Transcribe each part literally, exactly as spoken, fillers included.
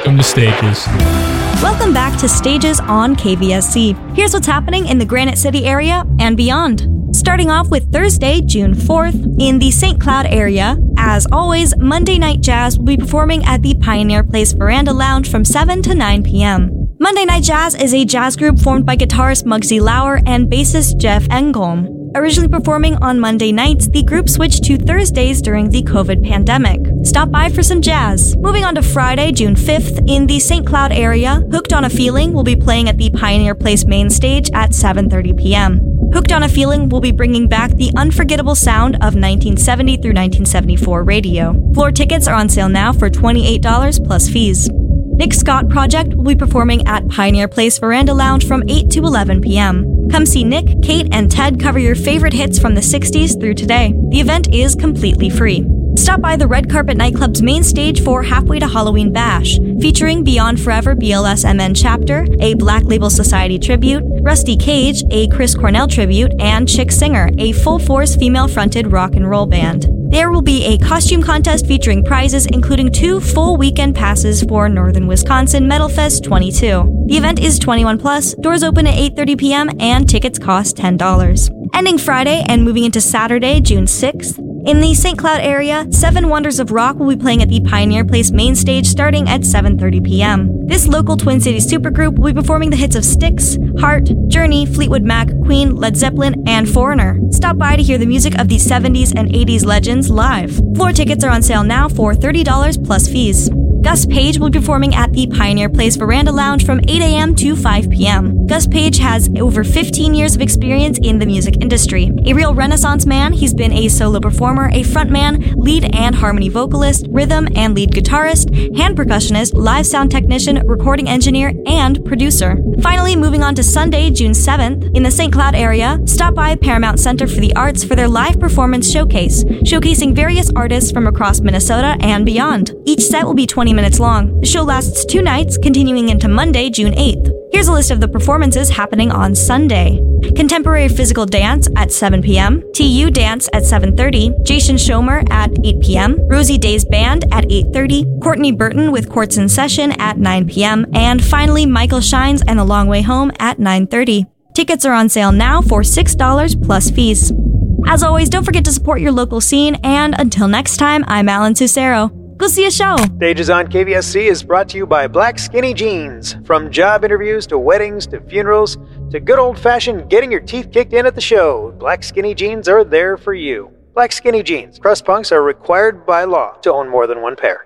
Welcome to Stages. Welcome back to Stages on K V S C. Here's what's happening in the Granite City area and beyond. Starting off with Thursday, June fourth, in the Saint Cloud area. As always, Monday Night Jazz will be performing at the Pioneer Place Veranda Lounge from seven to nine p.m. Monday Night Jazz is a jazz group formed by guitarist Muggsy Lauer and bassist Jeff Engholm. Originally performing on Monday nights, the group switched to Thursdays during the COVID pandemic. Stop by for some jazz. Moving on to Friday, June fifth, in the Saint Cloud area, Hooked on a Feeling will be playing at the Pioneer Place main stage at seven thirty p.m. Hooked on a Feeling will be bringing back the unforgettable sound of nineteen seventy through nineteen seventy-four radio. Floor tickets are on sale now for twenty-eight dollars plus fees. Nick Scott Project will be performing at Pioneer Place Veranda Lounge from eight to eleven p.m. Come see Nick, Kate, and Ted cover your favorite hits from the sixties through today. The event is completely free. Stop by the Red Carpet Nightclub's main stage for Halfway to Halloween Bash, featuring Beyond Forever B L S M N Chapter, a Black Label Society tribute, Rusty Cage, a Chris Cornell tribute, and Chick Singer, a full-force female-fronted rock and roll band. There will be a costume contest featuring prizes, including two full weekend passes for Northern Wisconsin Metal Fest twenty-two. The event is twenty-one plus, doors open at eight thirty p.m., and tickets cost ten dollars. Ending Friday and moving into Saturday, June sixth, in the Saint Cloud area, Seven Wonders of Rock will be playing at the Pioneer Place main stage starting at seven thirty p.m. This local Twin Cities supergroup will be performing the hits of Styx, Heart, Journey, Fleetwood Mac, Queen, Led Zeppelin, and Foreigner. Stop by to hear the music of these seventies and eighties legends live. Floor tickets are on sale now for thirty dollars plus fees. Gus Page will be performing at the Pioneer Place Veranda Lounge from eight a.m. to five p.m. Gus Page has over fifteen years of experience in the music industry. A real renaissance man, he's been a solo performer, a frontman, lead and harmony vocalist, rhythm and lead guitarist, hand percussionist, live sound technician, recording engineer, and producer. Finally, moving on to Sunday, June seventh, in the Saint Cloud area, stop by Paramount Center for the Arts for their live performance showcase, showcasing various artists from across Minnesota and beyond. Each set will be twenty minutes long. The show lasts two nights, continuing into Monday, June eighth. Here's a list of the performances happening on Sunday. Contemporary Physical Dance at seven p.m., T U Dance at seven thirty, Jason Schomer at eight p.m., Rosie Day's Band at eight thirty, Courtney Burton with Quartz in Session at nine p.m., and finally Michael Shines and The Long Way Home at nine thirty. Tickets are on sale now for six dollars plus fees. As always, don't forget to support your local scene, and until next time, I'm Alan Susero. Go see a show. Stages on K V S C is brought to you by Black Skinny Jeans. From job interviews to weddings to funerals to good old-fashioned getting your teeth kicked in at the show, Black Skinny Jeans are there for you. Black Skinny Jeans. Crust punks are required by law to own more than one pair.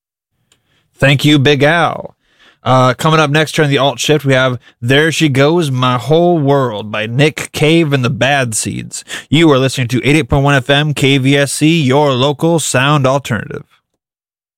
Thank you, Big Al. Uh, coming up next during the Alt Shift, we have There She Goes, My Whole World by Nick Cave and the Bad Seeds. You are listening to eighty-eight point one F M K V S C, your local sound alternative.